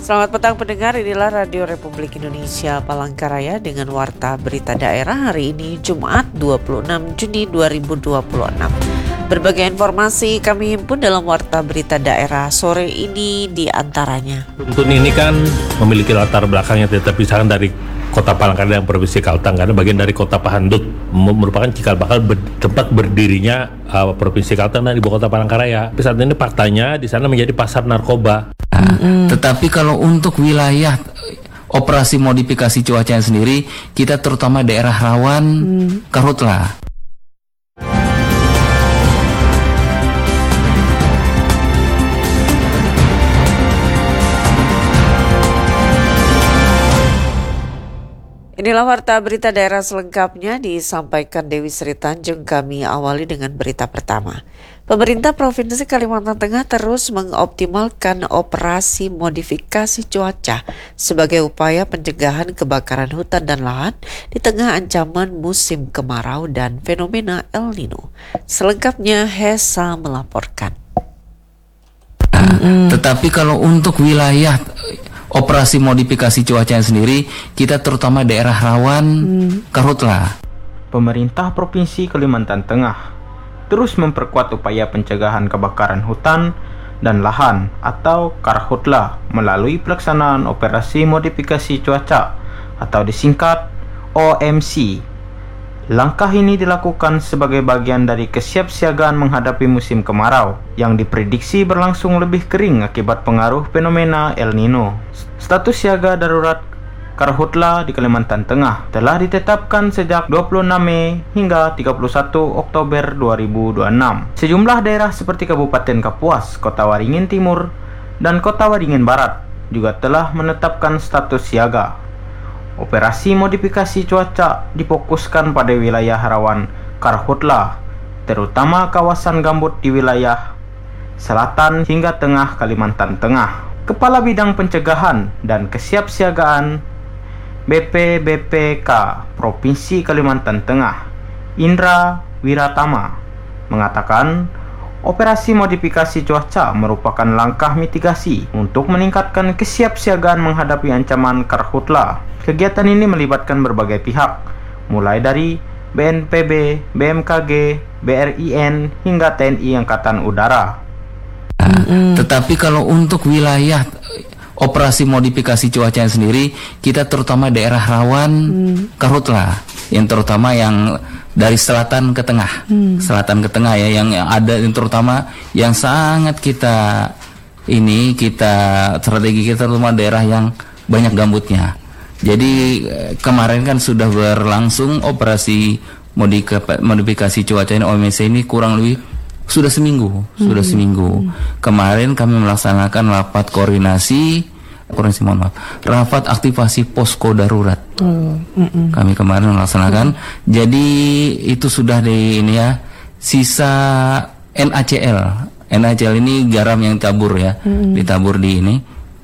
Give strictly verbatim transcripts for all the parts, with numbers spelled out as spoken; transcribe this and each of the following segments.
Selamat petang pendengar, inilah Radio Republik Indonesia Palangkaraya dengan Warta Berita Daerah hari ini Jumat dua puluh enam Juni dua ribu dua puluh enam. Berbagai informasi kami himpun dalam Warta Berita Daerah sore ini di antaranya. Runtun ini kan memiliki latar belakang yang tidak terpisahkan dari Kota Palangkaraya dan Provinsi Kalteng, karena bagian dari Kota Pahandut merupakan cikal bakal ber, tempat berdirinya uh, Provinsi Kalteng dan Ibu Kota Palangkaraya. Tapi saat ini faktanya di sana menjadi pasar narkoba. Mm-hmm. Tetapi kalau untuk wilayah operasi modifikasi cuaca sendiri, kita terutama daerah rawan mm. karhutlah. Inilah Warta Berita Daerah selengkapnya disampaikan Dewi Sri Tanjung. Kami awali dengan berita pertama. Pemerintah Provinsi Kalimantan Tengah terus mengoptimalkan operasi modifikasi cuaca sebagai upaya pencegahan kebakaran hutan dan lahan di tengah ancaman musim kemarau dan fenomena El Nino. Selengkapnya Hesa melaporkan. Tetapi kalau untuk wilayah operasi modifikasi cuaca sendiri, kita terutama daerah rawan hmm. karhutlah. Pemerintah Provinsi Kalimantan Tengah terus memperkuat upaya pencegahan kebakaran hutan dan lahan atau karhutlah melalui pelaksanaan operasi modifikasi cuaca atau disingkat O M C. Langkah ini dilakukan sebagai bagian dari kesiapsiagaan menghadapi musim kemarau yang diprediksi berlangsung lebih kering akibat pengaruh fenomena El Nino. Status siaga darurat karhutlah di Kalimantan Tengah telah ditetapkan sejak dua puluh enam Mei hingga tiga puluh satu Oktober dua ribu dua puluh enam. Sejumlah daerah seperti Kabupaten Kapuas, Kota Waringin Timur, dan Kota Waringin Barat juga telah menetapkan status siaga. Operasi modifikasi cuaca difokuskan pada wilayah rawan karhutlah, terutama kawasan gambut di wilayah selatan hingga tengah Kalimantan Tengah. Kepala Bidang Pencegahan dan Kesiapsiagaan B P B P K Provinsi Kalimantan Tengah, Indra Wiratama, mengatakan operasi modifikasi cuaca merupakan langkah mitigasi untuk meningkatkan kesiapsiagaan menghadapi ancaman karhutlah. Kegiatan ini melibatkan berbagai pihak, mulai dari B N P B, B M K G, B R I N, hingga T N I Angkatan Udara. Mm-hmm. Tetapi kalau untuk wilayah operasi modifikasi cuaca sendiri, kita terutama daerah rawan mm. karhutlah, yang terutama yang dari selatan ke tengah, mm. selatan ke tengah ya, yang ada yang terutama yang sangat kita ini kita strategi kita terutama daerah yang banyak gambutnya. Jadi kemarin kan sudah berlangsung operasi modifikasi cuaca ini O M C ini kurang lebih sudah seminggu, hmm. sudah seminggu. Hmm. Kemarin kami melaksanakan rapat koordinasi, koordinasi mohon maaf, rapat aktivasi posko darurat. Hmm. Hmm. Kami kemarin melaksanakan. Jadi itu sudah di ini ya, sisa N A C L. N A C L ini garam yang tabur ya, hmm. ditabur di ini.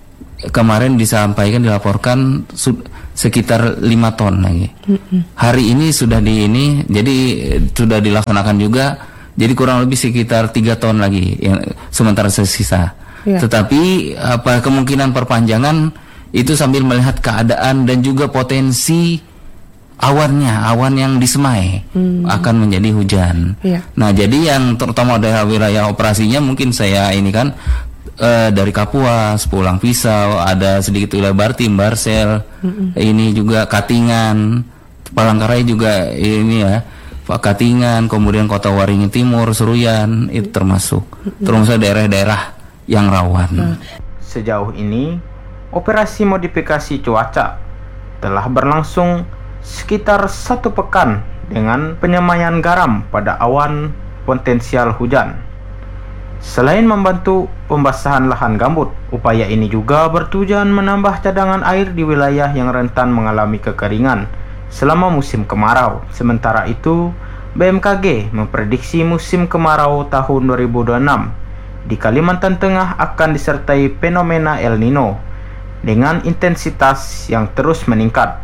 Kemarin disampaikan dilaporkan su- sekitar lima ton lagi. Mm-hmm. Hari ini sudah di ini, jadi sudah dilaksanakan juga. Jadi kurang lebih sekitar tiga ton lagi yang sementara tersisa. Yeah. Tetapi apa kemungkinan perpanjangan itu sambil melihat keadaan dan juga potensi awannya, awan yang disemai mm. akan menjadi hujan. Yeah. Nah, jadi yang terutama daerah wilayah operasinya mungkin saya ini kan Uh, dari Kapuas, Pulang Pisau, ada sedikit wilayah Bartim, Barsel, mm-hmm. ini juga Katingan, Palangkaraya juga ini ya, Katingan, kemudian Kota Waringin Timur, Seruyan, itu termasuk, mm-hmm. termasuk daerah-daerah yang rawan. Sejauh ini, operasi modifikasi cuaca telah berlangsung sekitar satu pekan dengan penyemaian garam pada awan potensial hujan. Selain membantu pembasahan lahan gambut, upaya ini juga bertujuan menambah cadangan air di wilayah yang rentan mengalami kekeringan selama musim kemarau. Sementara itu, B M K G memprediksi musim kemarau tahun dua ribu dua puluh enam di Kalimantan Tengah akan disertai fenomena El Nino dengan intensitas yang terus meningkat.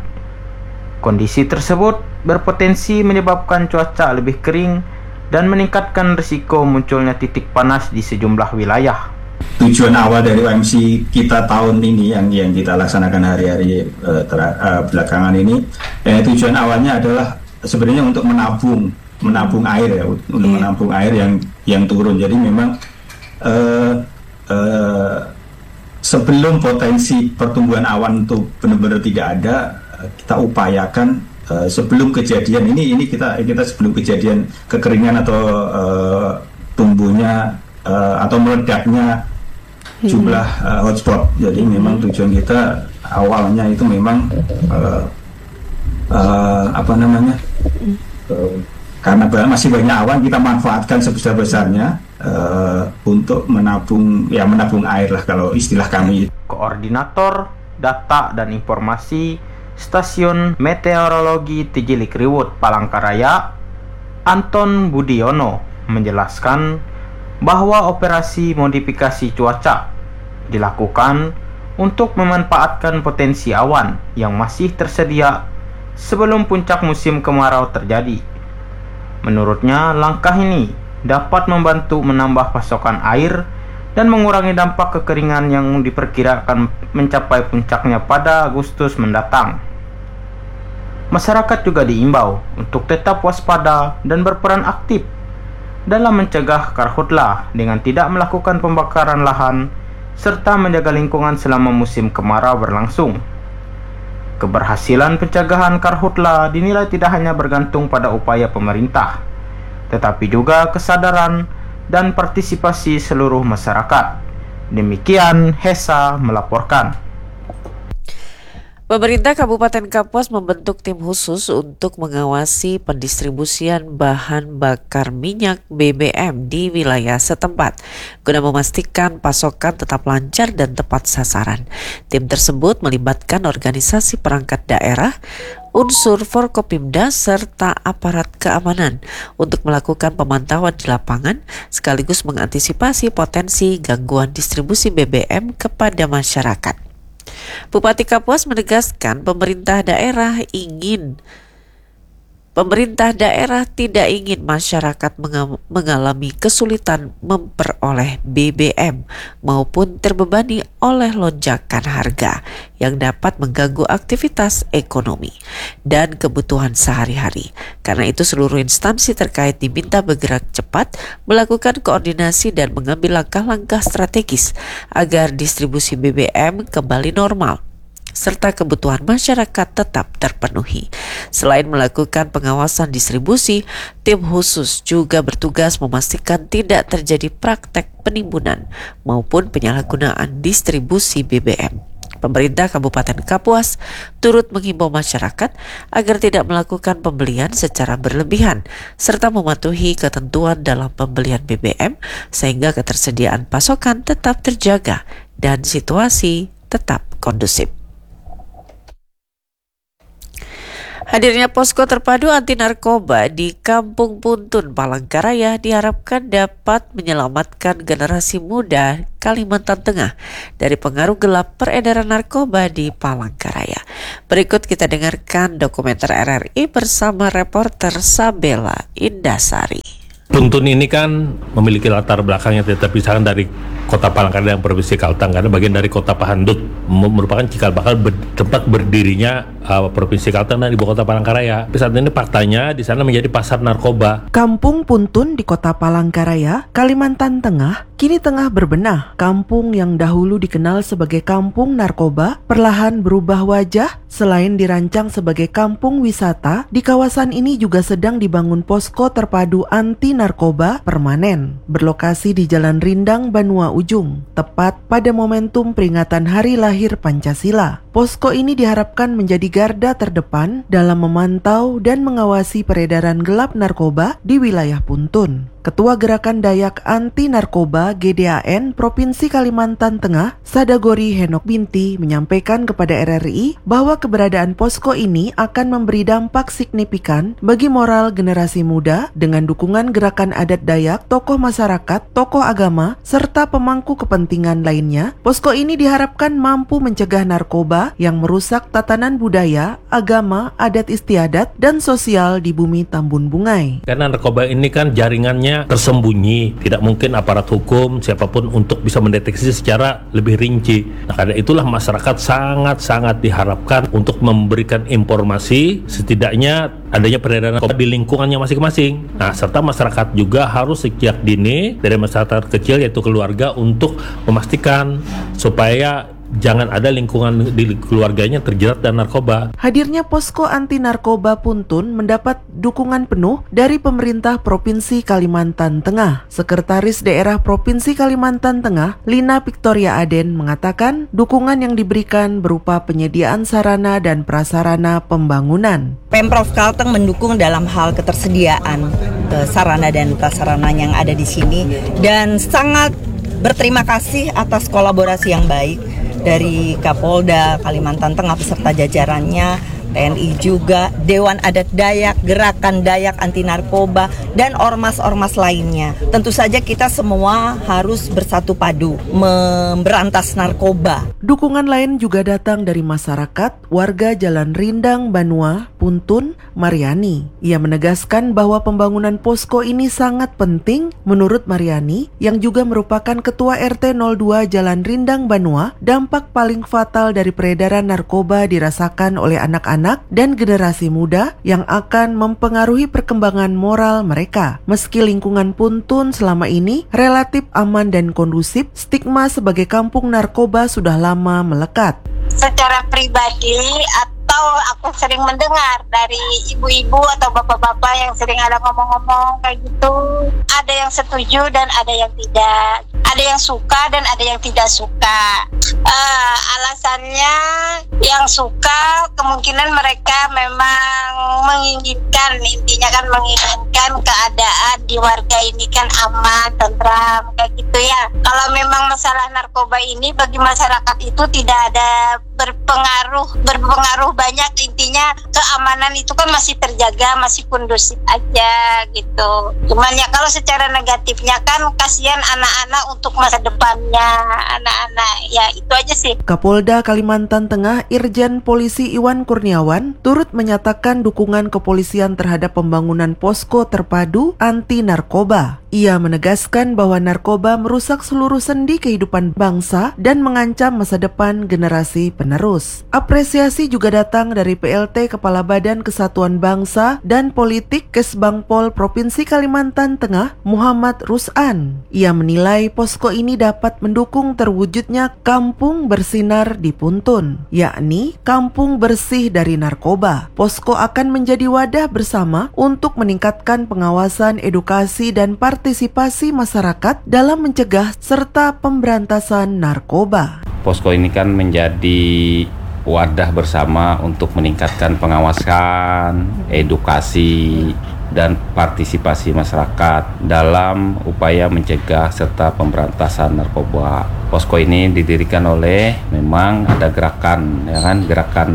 Kondisi tersebut berpotensi menyebabkan cuaca lebih kering dan meningkatkan risiko munculnya titik panas di sejumlah wilayah. tujuan awal dari O M C kita tahun ini yang yang kita laksanakan hari-hari uh, ter- uh, belakangan ini, eh, tujuan awalnya adalah sebenarnya untuk menabung menabung air ya, untuk yeah. menampung air yang yang turun. Jadi memang uh, uh, sebelum potensi pertumbuhan awan itu benar-benar tidak ada, kita upayakan uh, sebelum kejadian ini ini kita kita sebelum kejadian kekeringan atau uh, tumbuhnya uh, atau meledaknya jumlah uh, hotspot. Jadi hmm. memang tujuan kita awalnya itu memang uh, uh, apa namanya uh, karena masih banyak awan, kita manfaatkan sebesar-besarnya uh, untuk menabung ya menabung air lah kalau istilah kami. Koordinator Data dan Informasi Stasiun Meteorologi Tijilik Riwut Palangkaraya, Anton Budiono, menjelaskan bahwa operasi modifikasi cuaca dilakukan untuk memanfaatkan potensi awan yang masih tersedia sebelum puncak musim kemarau terjadi. Menurutnya, langkah ini dapat membantu menambah pasokan air dan mengurangi dampak kekeringan yang diperkirakan mencapai puncaknya pada Agustus mendatang. Masyarakat juga diimbau untuk tetap waspada dan berperan aktif dalam mencegah karhutlah dengan tidak melakukan pembakaran lahan serta menjaga lingkungan selama musim kemarau berlangsung. Keberhasilan pencegahan karhutlah dinilai tidak hanya bergantung pada upaya pemerintah, tetapi juga kesadaran dan partisipasi seluruh masyarakat. Demikian Hesa melaporkan. Pemerintah Kabupaten Kapuas membentuk tim khusus untuk mengawasi pendistribusian bahan bakar minyak B B M di wilayah setempat guna memastikan pasokan tetap lancar dan tepat sasaran. Tim tersebut melibatkan organisasi perangkat daerah, unsur Forkopimda serta aparat keamanan untuk melakukan pemantauan di lapangan sekaligus mengantisipasi potensi gangguan distribusi B B M kepada masyarakat. Bupati Kapuas menegaskan pemerintah daerah ingin Pemerintah daerah tidak ingin masyarakat mengalami kesulitan memperoleh B B M maupun terbebani oleh lonjakan harga yang dapat mengganggu aktivitas ekonomi dan kebutuhan sehari-hari. Karena itu seluruh instansi terkait diminta bergerak cepat, melakukan koordinasi dan mengambil langkah-langkah strategis agar distribusi B B M kembali normal serta kebutuhan masyarakat tetap terpenuhi. Selain melakukan pengawasan distribusi, tim khusus juga bertugas memastikan tidak terjadi praktek penimbunan maupun penyalahgunaan distribusi B B M. Pemerintah Kabupaten Kapuas turut menghimbau masyarakat agar tidak melakukan pembelian secara berlebihan serta mematuhi ketentuan dalam pembelian B B M sehingga ketersediaan pasokan tetap terjaga dan situasi tetap kondusif. Hadirnya posko terpadu anti narkoba di Kampung Puntun, Palangkaraya diharapkan dapat menyelamatkan generasi muda Kalimantan Tengah dari pengaruh gelap peredaran narkoba di Palangkaraya. Berikut kita dengarkan dokumenter R R I bersama reporter Sabela Indasari. Puntun ini kan memiliki latar belakang yang tidak terpisahkan dari kota Palangkaraya dan Provinsi Kalteng, karena bagian dari kota Pahandut, merupakan cikal bakal ber, tempat berdirinya uh, Provinsi Kalteng dan ibu kota Palangkaraya. Saat ini faktanya di sana menjadi pasar narkoba. Kampung Puntun di kota Palangkaraya, Kalimantan Tengah, kini tengah berbenah. Kampung yang dahulu dikenal sebagai kampung narkoba perlahan berubah wajah. Selain dirancang sebagai kampung wisata, di kawasan ini juga sedang dibangun posko terpadu anti narkoba permanen berlokasi di Jalan Rindang, Banua Ujung, tepat pada momentum peringatan Hari Lahir Pancasila. Posko ini diharapkan menjadi garda terdepan dalam memantau dan mengawasi peredaran gelap narkoba di wilayah Puntun. Ketua Gerakan Dayak Anti Narkoba G D A N Provinsi Kalimantan Tengah, Sadagori Henok Binti, menyampaikan kepada R R I bahwa keberadaan posko ini akan memberi dampak signifikan bagi moral generasi muda dengan dukungan gerakan adat Dayak, tokoh masyarakat, tokoh agama, serta pemangku kepentingan lainnya. Posko ini diharapkan mampu mencegah narkoba yang merusak tatanan budaya, agama, adat istiadat, dan sosial di bumi Tambun Bungai. Karena narkoba ini kan jaringannya sifatnya tersembunyi, tidak mungkin aparat hukum siapapun untuk bisa mendeteksi secara lebih rinci. Nah, karena itulah masyarakat sangat-sangat diharapkan untuk memberikan informasi setidaknya adanya peredaran narkoba di lingkungannya masing-masing. Nah, serta masyarakat juga harus sejak dini dari masyarakat kecil yaitu keluarga untuk memastikan supaya jangan ada lingkungan di keluarganya terjerat dan narkoba. Hadirnya posko anti narkoba Puntun mendapat dukungan penuh dari pemerintah Provinsi Kalimantan Tengah. Sekretaris Daerah Provinsi Kalimantan Tengah, Lina Victoria Aden, mengatakan dukungan yang diberikan berupa penyediaan sarana dan prasarana pembangunan. Pemprov Kalteng mendukung dalam hal ketersediaan uh, sarana dan prasarana yang ada di sini dan sangat berterima kasih atas kolaborasi yang baik dari Kapolda Kalimantan Tengah beserta jajarannya, T N I juga, Dewan Adat Dayak, Gerakan Dayak Anti Narkoba, dan ormas-ormas lainnya. Tentu saja kita semua harus bersatu padu memberantas narkoba. Dukungan lain juga datang dari masyarakat, warga Jalan Rindang, Banua, Puntun, Mariani. Ia menegaskan bahwa pembangunan posko ini sangat penting menurut Mariani, yang juga merupakan Ketua R T nol dua Jalan Rindang, Banua. Dampak paling fatal dari peredaran narkoba dirasakan oleh anak-anak dan generasi muda yang akan mempengaruhi perkembangan moral mereka. Meski lingkungan Puntun selama ini relatif aman dan kondusif, stigma sebagai kampung narkoba sudah lama melekat. Secara pribadi atau aku sering mendengar dari ibu-ibu atau bapak-bapak yang sering ada ngomong-ngomong kayak gitu, ada yang setuju dan ada yang tidak, ada yang suka dan ada yang tidak suka. Uh, alasannya yang suka kemungkinan mereka memang menginginkan, intinya kan menginginkan keadaan di warga ini kan aman, tentram, kayak gitu ya. Kalau memang masalah narkoba ini bagi masyarakat itu tidak ada berpengaruh berpengaruh banyak, intinya keamanan itu kan masih terjaga, masih kondusif aja gitu. Cuman ya kalau secara negatifnya kan kasihan anak-anak untuk masa depannya anak-anak, ya itu aja sih. Kapolda Kalimantan Tengah Irjen Polisi Iwan Kurniawan turut menyatakan dukungan kepolisian terhadap pembangunan posko terpadu anti narkoba. Ia menegaskan bahwa narkoba merusak seluruh sendi kehidupan bangsa dan mengancam masa depan generasi penerus. Apresiasi juga datang dari P L T Kepala Badan Kesatuan Bangsa dan Politik Kesbangpol Provinsi Kalimantan Tengah, Muhammad Rus'an. Ia menilai posko ini dapat mendukung terwujudnya kampung bersinar di Puntun, yakni kampung bersih dari narkoba. Posko akan menjadi wadah bersama untuk meningkatkan pengawasan, edukasi, dan partisipasi masyarakat dalam mencegah serta pemberantasan narkoba. Posko ini kan menjadi wadah bersama untuk meningkatkan pengawasan, edukasi, dan partisipasi masyarakat dalam upaya mencegah serta pemberantasan narkoba. Posko ini didirikan oleh, memang ada gerakan, ya kan, gerakan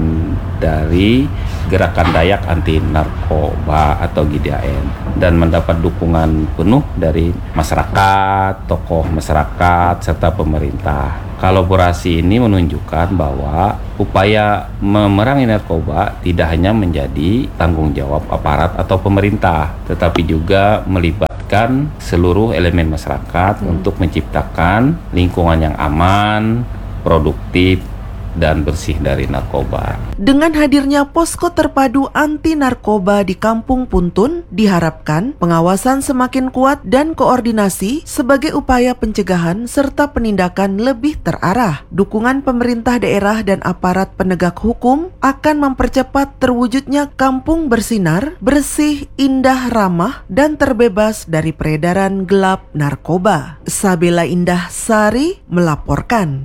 dari Gerakan Dayak Anti Narkoba atau G D A N, dan mendapat dukungan penuh dari masyarakat, tokoh masyarakat, serta pemerintah. Kolaborasi ini menunjukkan bahwa upaya memerangi narkoba tidak hanya menjadi tanggung jawab aparat atau pemerintah, tetapi juga melibatkan seluruh elemen masyarakat hmm. untuk menciptakan lingkungan yang aman, produktif, dan bersih dari narkoba. Dengan hadirnya posko terpadu anti narkoba di Kampung Puntun, diharapkan pengawasan semakin kuat dan koordinasi sebagai upaya pencegahan serta penindakan lebih terarah. Dukungan pemerintah daerah dan aparat penegak hukum akan mempercepat terwujudnya kampung bersinar, bersih, indah, ramah, dan terbebas dari peredaran gelap narkoba. Sabila Indah Sari melaporkan.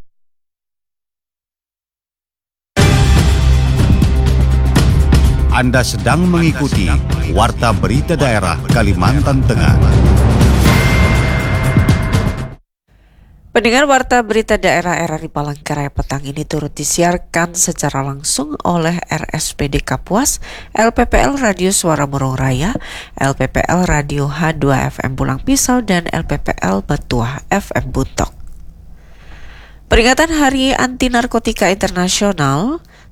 Anda sedang mengikuti Warta Berita Daerah Kalimantan Tengah. Pendengar Warta Berita Daerah R R I Palangkaraya petang ini turut disiarkan secara langsung oleh R S P D Kapuas, L P P L Radio Suara Murung Raya, L P P L Radio H dua F M Pulang Pisau, dan L P P L Batuah F M Buntok. Peringatan Hari Anti Narkotika Internasional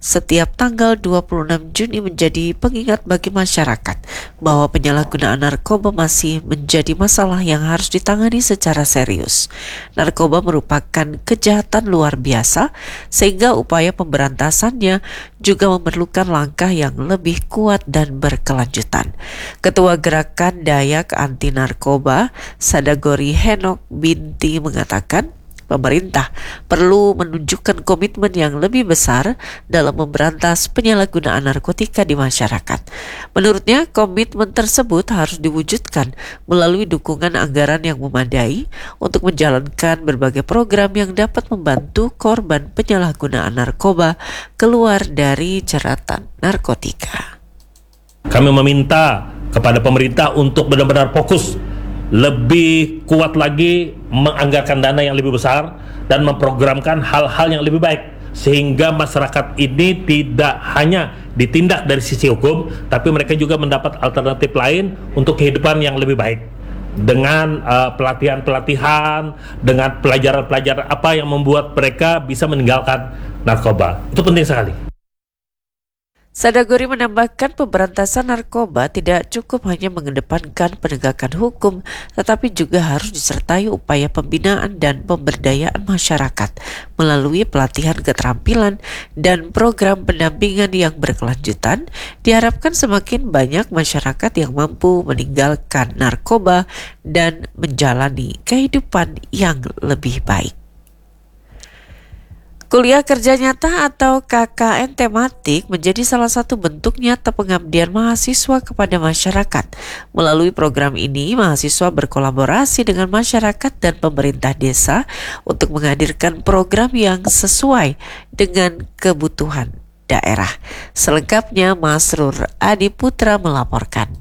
setiap tanggal dua puluh enam Juni menjadi pengingat bagi masyarakat bahwa penyalahgunaan narkoba masih menjadi masalah yang harus ditangani secara serius. Narkoba merupakan kejahatan luar biasa sehingga upaya pemberantasannya juga memerlukan langkah yang lebih kuat dan berkelanjutan. Ketua Gerakan Dayak Anti Narkoba, Sadagori Henok Binti mengatakan, pemerintah perlu menunjukkan komitmen yang lebih besar dalam memberantas penyalahgunaan narkotika di masyarakat. Menurutnya, komitmen tersebut harus diwujudkan melalui dukungan anggaran yang memadai untuk menjalankan berbagai program yang dapat membantu korban penyalahgunaan narkoba keluar dari jeratan narkotika. Kami meminta kepada pemerintah untuk benar-benar fokus, lebih kuat lagi menganggarkan dana yang lebih besar dan memprogramkan hal-hal yang lebih baik sehingga masyarakat ini tidak hanya ditindak dari sisi hukum, tapi mereka juga mendapat alternatif lain untuk kehidupan yang lebih baik dengan uh, pelatihan-pelatihan, dengan pelajaran-pelajaran apa yang membuat mereka bisa meninggalkan narkoba. Itu penting sekali. Sadagori menambahkan pemberantasan narkoba tidak cukup hanya mengedepankan penegakan hukum, tetapi juga harus disertai upaya pembinaan dan pemberdayaan masyarakat melalui pelatihan keterampilan dan program pendampingan yang berkelanjutan. Diharapkan semakin banyak masyarakat yang mampu meninggalkan narkoba dan menjalani kehidupan yang lebih baik. Kuliah Kerja Nyata atau K K N tematik menjadi salah satu bentuk nyata pengabdian mahasiswa kepada masyarakat. Melalui program ini, mahasiswa berkolaborasi dengan masyarakat dan pemerintah desa untuk menghadirkan program yang sesuai dengan kebutuhan daerah. Selengkapnya, Masrur Adi Putra melaporkan.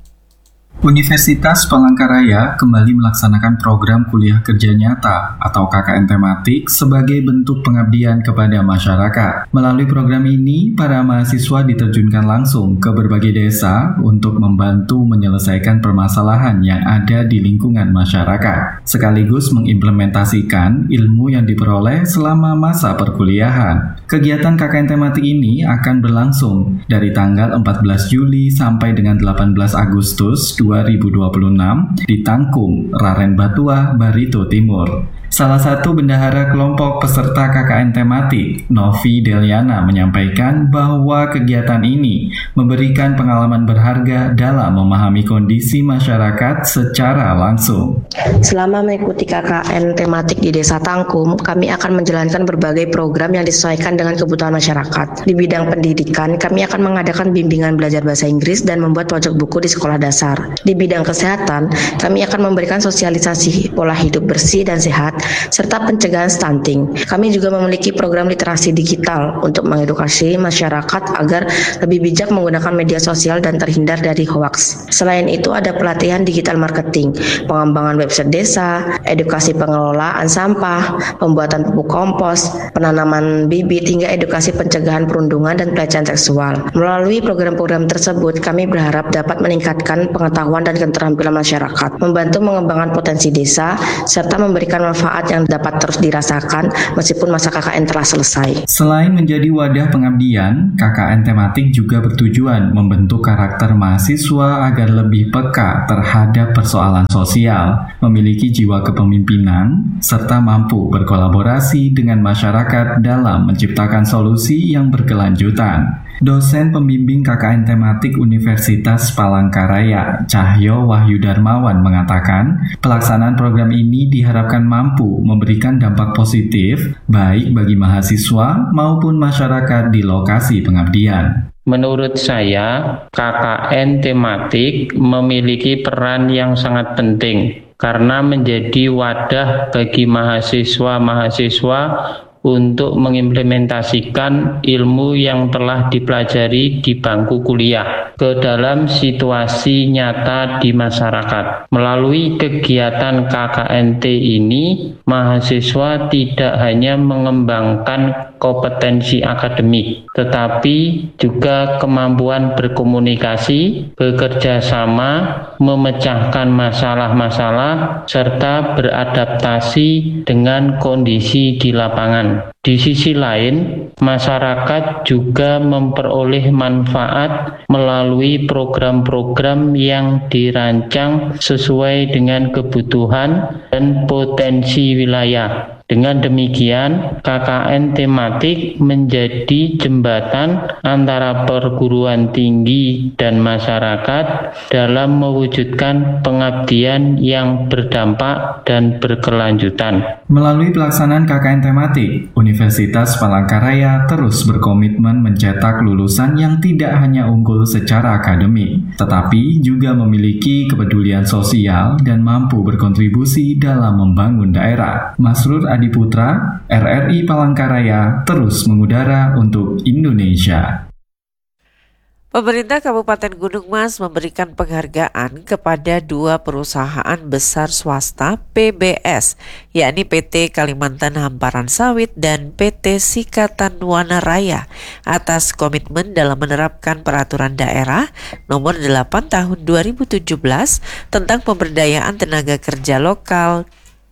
Universitas Palangkaraya kembali melaksanakan program kuliah kerja nyata atau K K N tematik sebagai bentuk pengabdian kepada masyarakat. Melalui program ini, para mahasiswa diterjunkan langsung ke berbagai desa untuk membantu menyelesaikan permasalahan yang ada di lingkungan masyarakat, sekaligus mengimplementasikan ilmu yang diperoleh selama masa perkuliahan. Kegiatan K K N tematik ini akan berlangsung dari tanggal empat belas Juli sampai dengan delapan belas Agustus dua ribu dua puluh enam di Tangkum, Raren Batua, Barito Timur. Salah satu bendahara kelompok peserta K K N tematik, Novi Deliana, menyampaikan bahwa kegiatan ini memberikan pengalaman berharga dalam memahami kondisi masyarakat secara langsung. Selama mengikuti K K N tematik di Desa Tangkum, kami akan menjalankan berbagai program yang disesuaikan dengan kebutuhan masyarakat. Di bidang pendidikan, kami akan mengadakan bimbingan belajar bahasa Inggris dan membuat pojok buku di sekolah dasar. Di bidang kesehatan, kami akan memberikan sosialisasi pola hidup bersih dan sehat, serta pencegahan stunting. Kami juga memiliki program literasi digital untuk mengedukasi masyarakat agar lebih bijak menggunakan media sosial dan terhindar dari hoaks. Selain itu, ada pelatihan digital marketing, pengembangan website desa, edukasi pengelolaan sampah, pembuatan pupuk kompos, penanaman bibit, hingga edukasi pencegahan perundungan dan pelecehan seksual. Melalui program-program tersebut, kami berharap dapat meningkatkan pengetahuan dan keterampilan masyarakat, membantu mengembangkan potensi desa, serta memberikan manfaat yang dapat terus dirasakan meskipun masa K K N telah selesai. Selain menjadi wadah pengabdian, K K N tematik juga bertujuan membentuk karakter mahasiswa agar lebih peka terhadap persoalan sosial, memiliki jiwa kepemimpinan, serta mampu berkolaborasi dengan masyarakat dalam menciptakan solusi yang berkelanjutan. Dosen pembimbing K K N tematik Universitas Palangkaraya, Cahyo Wahyu Darmawan, mengatakan pelaksanaan program ini diharapkan mampu memberikan dampak positif baik bagi mahasiswa maupun masyarakat di lokasi pengabdian. Menurut saya, K K N tematik memiliki peran yang sangat penting karena menjadi wadah bagi mahasiswa-mahasiswa untuk mengimplementasikan ilmu yang telah dipelajari di bangku kuliah ke dalam situasi nyata di masyarakat. Melalui kegiatan K K N T ini, mahasiswa tidak hanya mengembangkan kompetensi akademik, tetapi juga kemampuan berkomunikasi, bekerja sama, memecahkan masalah-masalah, serta beradaptasi dengan kondisi di lapangan. Di sisi lain, masyarakat juga memperoleh manfaat melalui program-program yang dirancang sesuai dengan kebutuhan dan potensi wilayah. Dengan demikian, K K N tematik menjadi jembatan antara perguruan tinggi dan masyarakat dalam mewujudkan pengabdian yang berdampak dan berkelanjutan. Melalui pelaksanaan K K N tematik, Universitas Palangkaraya terus berkomitmen mencetak lulusan yang tidak hanya unggul secara akademik, tetapi juga memiliki kepedulian sosial dan mampu berkontribusi dalam membangun daerah. Masrur Adiputra, R R I Palangkaraya, terus mengudara untuk Indonesia. Pemerintah Kabupaten Gunung Mas memberikan penghargaan kepada dua perusahaan besar swasta P B S, yakni P T Kalimantan Hamparan Sawit dan P T Sikatan Wana Raya, atas komitmen dalam menerapkan peraturan daerah nomor delapan tahun dua ribu tujuh belas tentang pemberdayaan tenaga kerja lokal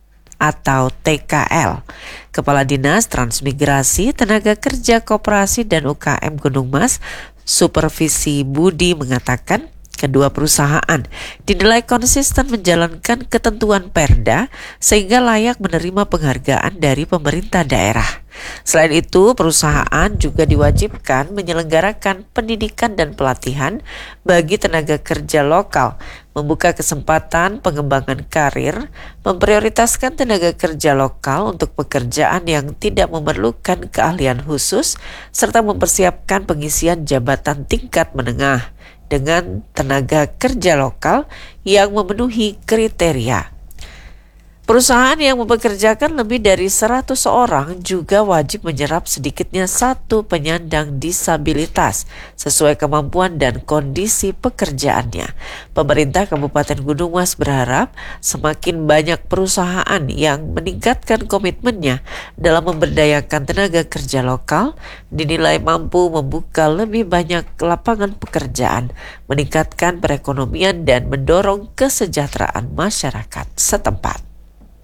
atau T K L. Kepala Dinas Transmigrasi, Tenaga Kerja Koperasi dan U K M Gunung Mas, Supervisi Budi, mengatakan kedua perusahaan dinilai konsisten menjalankan ketentuan Perda sehingga layak menerima penghargaan dari pemerintah daerah. Selain itu, perusahaan juga diwajibkan menyelenggarakan pendidikan dan pelatihan bagi tenaga kerja lokal, membuka kesempatan pengembangan karir, memprioritaskan tenaga kerja lokal untuk pekerjaan yang tidak memerlukan keahlian khusus, serta mempersiapkan pengisian jabatan tingkat menengah dengan tenaga kerja lokal yang memenuhi kriteria. Perusahaan yang mempekerjakan lebih dari seratus orang juga wajib menyerap sedikitnya satu penyandang disabilitas sesuai kemampuan dan kondisi pekerjaannya. Pemerintah Kabupaten Gunung Mas berharap semakin banyak perusahaan yang meningkatkan komitmennya dalam memberdayakan tenaga kerja lokal dinilai mampu membuka lebih banyak lapangan pekerjaan, meningkatkan perekonomian dan mendorong kesejahteraan masyarakat setempat.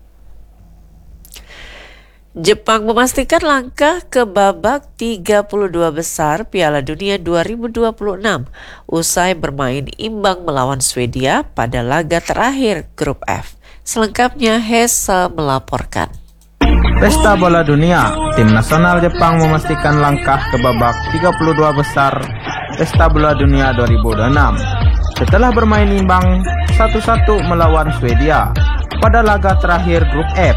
Jepang memastikan langkah ke babak tiga puluh dua besar Piala Dunia dua ribu dua puluh enam usai bermain imbang melawan Swedia pada laga terakhir grup F. Selengkapnya Hesa melaporkan. Pesta Bola Dunia, tim nasional Jepang memastikan langkah ke babak tiga puluh dua besar Pesta Bola Dunia dua ribu dua puluh enam setelah bermain imbang satu satu melawan Swedia pada laga terakhir grup F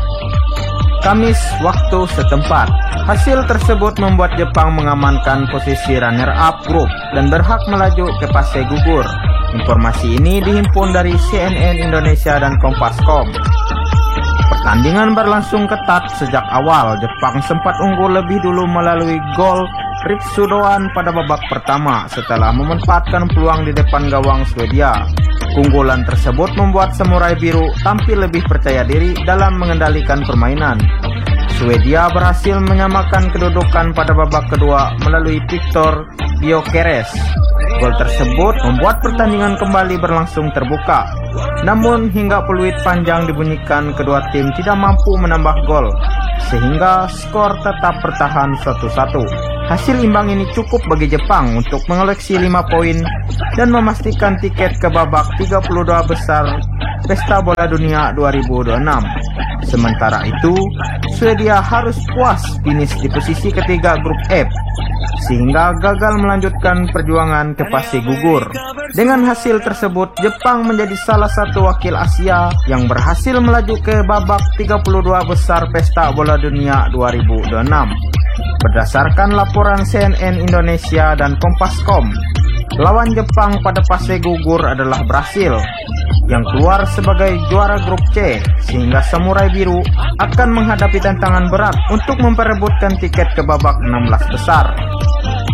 Kamis waktu setempat. Hasil tersebut membuat Jepang mengamankan posisi runner-up grup dan berhak melaju ke fase gugur. Informasi ini dihimpun dari C N N Indonesia dan Kompas titik com. Pertandingan berlangsung ketat sejak awal. Jepang sempat unggul lebih dulu melalui gol Ritsu Doan pada babak pertama setelah memanfaatkan peluang di depan gawang Swedia. Keunggulan tersebut membuat Samurai Biru tampil lebih percaya diri dalam mengendalikan permainan. Swedia berhasil menyamakan kedudukan pada babak kedua melalui Victor Gyökeres. Gol tersebut membuat pertandingan kembali berlangsung terbuka. Namun hingga peluit panjang dibunyikan, kedua tim tidak mampu menambah gol, sehingga skor tetap bertahan satu satu. Hasil imbang ini cukup bagi Jepang untuk mengoleksi lima poin dan memastikan tiket ke babak tiga puluh dua besar Pesta Bola Dunia dua ribu dua puluh enam. Sementara itu, Swedia harus puas finish di posisi ketiga grup F, sehingga gagal melanjutkan perjuangan ke fase gugur. Dengan hasil tersebut, Jepang menjadi salah satu wakil Asia yang berhasil melaju ke babak tiga puluh dua besar Pesta Bola Dunia dua ribu dua puluh enam. Berdasarkan laporan C N N Indonesia dan Kompas titik com, lawan Jepang pada fase gugur adalah Brasil yang keluar sebagai juara grup C, sehingga Samurai Biru akan menghadapi tantangan berat untuk memperebutkan tiket ke babak enam belas besar.